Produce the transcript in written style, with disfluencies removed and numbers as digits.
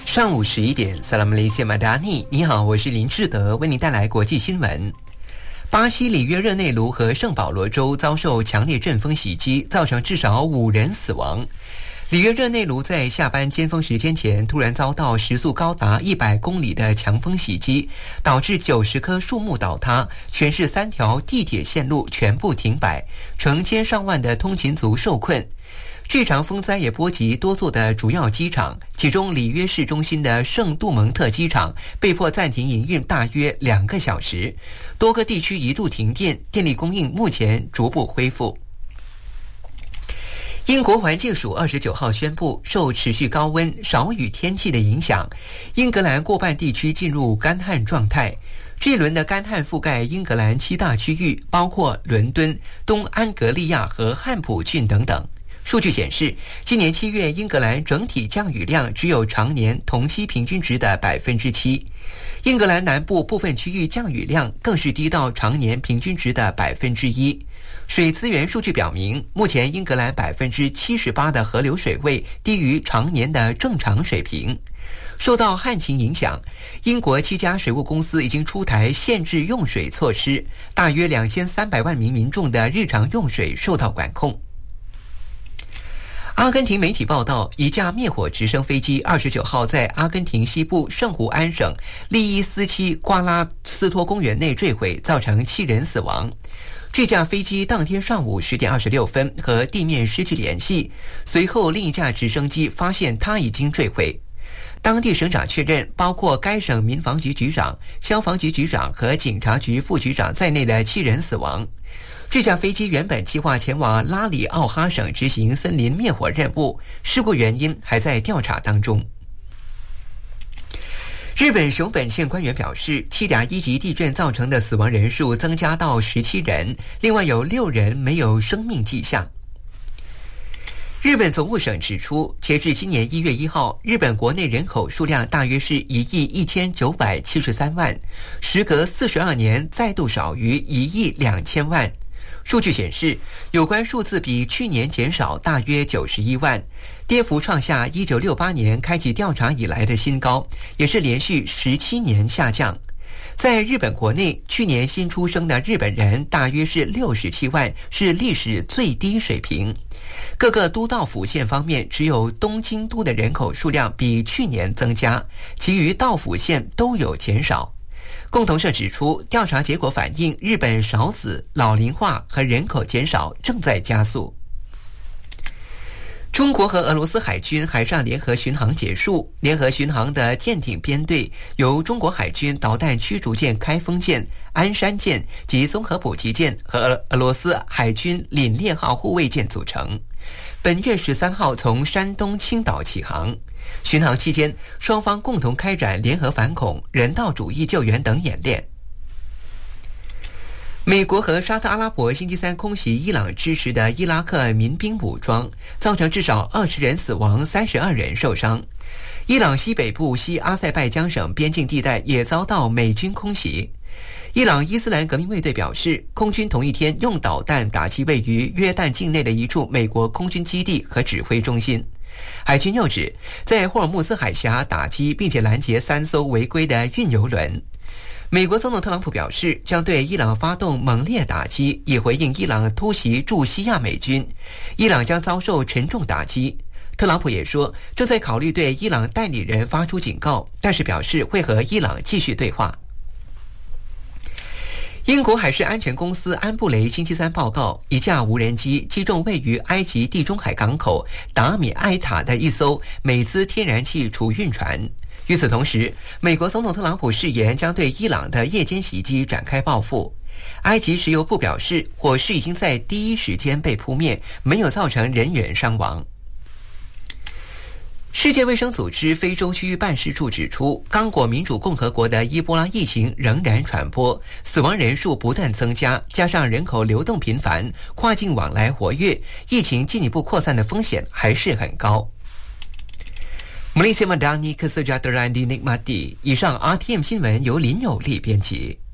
上午11点 Salam Malaysia Madani， 你好，我是林志德，为您带来国际新闻。巴西里约热内卢和圣保罗州遭受强烈阵风袭击，造成至少5人死亡。里约热内卢在下班尖峰时间前突然遭到时速高达100公里的强风袭击，导致90棵树木倒塌，全市3条地铁线路全部停摆，成千上万的通勤族受困。这场风灾也波及多座的主要机场，其中里约市中心的圣杜蒙特机场被迫暂停营运大约2个小时，多个地区一度停电，电力供应目前逐步恢复。英国环境署29号宣布，受持续高温、少雨天气的影响，英格兰过半地区进入干旱状态。这一轮的干旱覆盖英格兰7大区域，包括伦敦、东安格利亚和汉普郡等等。数据显示，今年7月英格兰整体降雨量只有常年同期平均值的7%，英格兰南部部分区域降雨量更是低到常年平均值的1%。水资源数据表明，目前英格兰78%的河流水位低于常年的正常水平。受到旱情影响，英国7家水务公司已经出台限制用水措施，大约2300万名民众的日常用水受到管控。阿根廷媒体报道，一架灭火直升飞机29号在阿根廷西部圣胡安省利伊斯基瓜拉斯托公园内坠毁，造成7人死亡。这架飞机当天上午10点26分和地面失去联系，随后另一架直升机发现它已经坠毁。当地省长确认，包括该省民防局局长、消防局局长和警察局副局长在内的7人死亡。这架飞机原本计划前往拉里奥哈省执行森林灭火任务，事故原因还在调查当中。日本熊本县官员表示，7.1级地震造成的死亡人数增加到17人，另外有6人没有生命迹象。日本总务省指出，截至今年1月1号，日本国内人口数量大约是1亿1973万，时隔42年再度少于1亿2000万。数据显示，有关数字比去年减少大约91万，跌幅创下1968年开启调查以来的新高，也是连续17年下降。在日本国内，去年新出生的日本人大约是67万，是历史最低水平。各个都道府县方面，只有东京都的人口数量比去年增加，其余道府县都有减少。共同社指出，调查结果反映日本少子、老龄化和人口减少正在加速。中国和俄罗斯海军海上联合巡航结束，联合巡航的舰艇编队由中国海军导弹驱逐舰开封舰、鞍山舰及综合补给舰和俄罗斯海军凛冽号护卫舰组成。本月13号从山东青岛起航。巡航期间，双方共同开展联合反恐、人道主义救援等演练。美国和沙特阿拉伯星期三空袭伊朗支持的伊拉克民兵武装，造成至少20人死亡、32人受伤。伊朗西北部西阿塞拜疆省边境地带也遭到美军空袭。伊朗伊斯兰革命卫队表示，空军同一天用导弹打击位于约旦境内的一处美国空军基地和指挥中心。海军又指，在霍尔木兹海峡打击并且拦截3艘违规的运油轮。美国总统特朗普表示，将对伊朗发动猛烈打击，以回应伊朗突袭驻西亚美军，伊朗将遭受沉重打击。特朗普也说，正在考虑对伊朗代理人发出警告，但是表示会和伊朗继续对话。英国海事安全公司安布雷星期三报告，一架无人机击中位于埃及地中海港口达米埃塔的一艘美资天然气储运船。与此同时，美国总统特朗普誓言将对伊朗的夜间袭击展开报复。埃及石油部表示，火势已经在第一时间被扑灭，没有造成人员伤亡。世界卫生组织非洲区域办事处指出，刚果民主共和国的伊波拉疫情仍然传播，死亡人数不断增加，加上人口流动频繁，跨境往来活跃，疫情进一步扩散的风险还是很高。Malaysia Madani Kesejahteraan dinikmati。以上 RTM 新闻由林有利编辑。